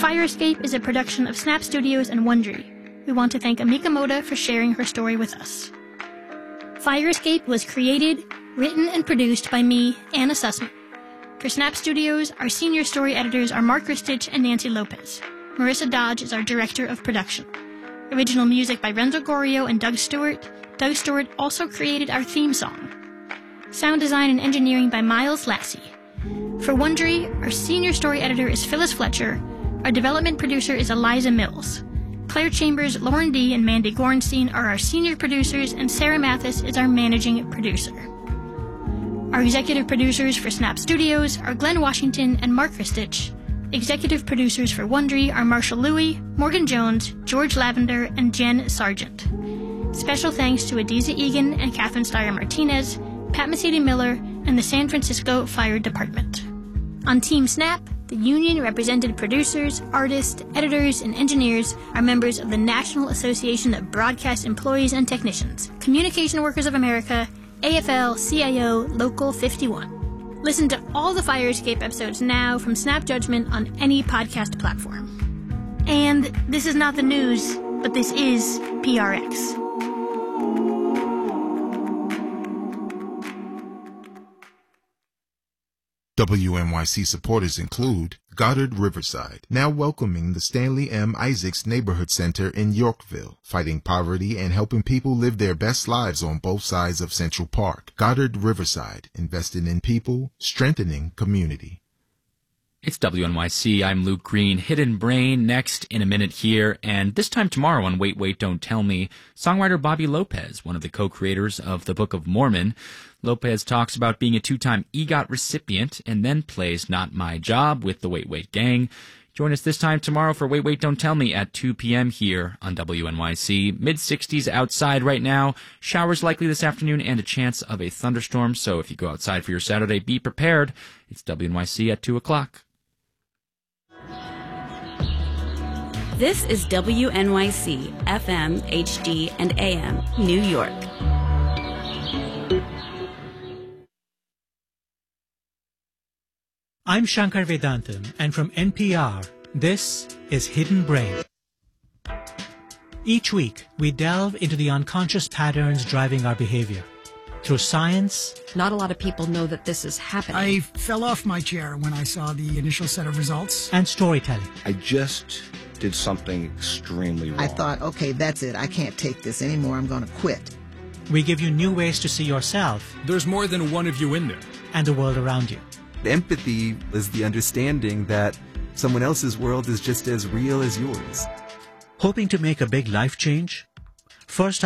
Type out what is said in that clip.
Fire Escape is a production of Snap Studios and Wondery. We want to thank Amika Moda for sharing her story with us. Fire Escape was created, written, and produced by me, Anna Sussman. For Snap Studios, our senior story editors are Mark Ristich and Nancy Lopez. Marissa Dodge is our director of production. Original music by Renzo Gorio and Doug Stewart. Doug Stewart also created our theme song. Sound design and engineering by Miles Lassie. For Wondery, our senior story editor is Phyllis Fletcher. Our development producer is Eliza Mills. Claire Chambers, Lauren D., and Mandy Gorenstein are our senior producers, and Sarah Mathis is our managing producer. Our executive producers for Snap Studios are Glenn Washington and Mark Ristich. Executive producers for Wondery are Marshall Louie, Morgan Jones, George Lavender, and Jen Sargent. Special thanks to Adiza Egan and Catherine Steyer Martinez, Pat Mesiti-Miller, and the San Francisco Fire Department. On Team Snap, the union-represented producers, artists, editors, and engineers are members of the National Association of Broadcast Employees and Technicians, Communication Workers of America, AFL-CIO Local 51. Listen to all the Fire Escape episodes now from Snap Judgment on any podcast platform. And this is not the news, but this is PRX. WNYC supporters include Goddard Riverside, now welcoming the Stanley M. Isaacs Neighborhood Center in Yorkville, fighting poverty and helping people live their best lives on both sides of Central Park. Goddard Riverside, invested in people, strengthening community. It's WNYC. I'm Luke Green. Hidden Brain next in a minute here. And this time tomorrow on Wait, Wait, Don't Tell Me, songwriter Bobby Lopez, one of the co-creators of the Book of Mormon. Lopez talks about being a two-time EGOT recipient and then plays Not My Job with the Wait, Wait gang. Join us this time tomorrow for Wait, Wait, Don't Tell Me at 2 p.m. here on WNYC. Mid-60s outside right now. Showers likely this afternoon and a chance of a thunderstorm. So if you go outside for your Saturday, be prepared. It's WNYC at 2 o'clock. This is WNYC, FM, HD, and AM, New York. I'm Shankar Vedantam, and from NPR, this is Hidden Brain. Each week, we delve into the unconscious patterns driving our behavior. Through science... Not a lot of people know that this is happening. I fell off my chair when I saw the initial set of results. And storytelling. I just did something extremely wrong. I thought, okay, that's it. I can't take this anymore. I'm going to quit. We give you new ways to see yourself. There's more than one of you in there. And the world around you. Empathy is the understanding that someone else's world is just as real as yours. Hoping to make a big life change? First